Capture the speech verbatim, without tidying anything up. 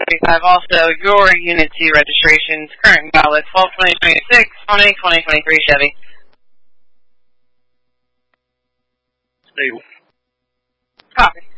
seventy-five. Also, your Unit C registrations, current valid twelve twenty twenty-six on a twenty twenty-three Chevy. Stable. Copy.